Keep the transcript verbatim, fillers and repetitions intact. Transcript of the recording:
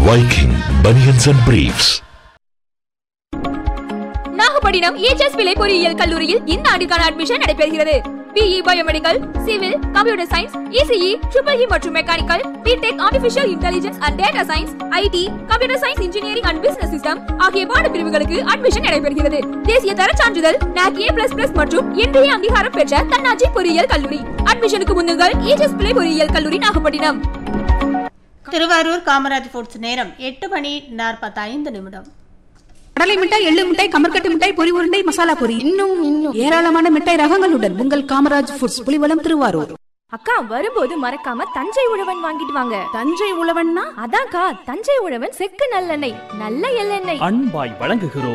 Viking Bunions and Briefs. Nagapattinam ages பிள்ளை பொறியியல் கல்லூரியில் இந்த ஆண்டிற்கான அட்மிஷன் நடைபெறுகிறது. BE biomedical, civil, computer science, ECE, triple E மற்றும் mechanical, BTech artificial intelligence and data science, ID, computer science engineering and business system ஆகிய பாடப்பிரிவுகளுக்கு admission நடைபெறுகிறது. தேசிய தர சான்றிதழ் நாக் ஏ பிளஸ் பிளஸ் மற்றும் இன்றைய அங்கீகாரம் பெற்ற தன்னாட்சி பொறியியல் கல்லூரி. அட்மிஷனுக்கு முன்னுங்கள் ஏஜஸ் பிள்ளை பொறியியல் கல்லூரி நாகப்பட்டினம். திருவாரூர் காமராஜ் ஃபுட்ஸ் நேரம் எட்டு மணி நாற்பத்தி ஐந்து நிமிடம். கடலை மிட்டாய், எள்ளு மிட்டாய், கமர்கட்டு மிட்டாய், பொரி உருண்டை, மசாலா பொரி, இன்னும் இன்னும் ஏராளமான மிட்டாய் ரகங்களுடன் உங்கள் காமராஜ் ஃபுட்ஸ், புலிவலம், திருவாரூர். அக்கா, வரும்போது மறக்காம தஞ்சை உழவன் வாங்கிட்டு வாங்க. தஞ்சை உழவன்னா அதான்க்கா, தஞ்சை உழவன் செக்கு நல்லெண்ணெய், நல்ல எள்ளெண்ணெய் அன்பாய் வழங்குகிறோம்.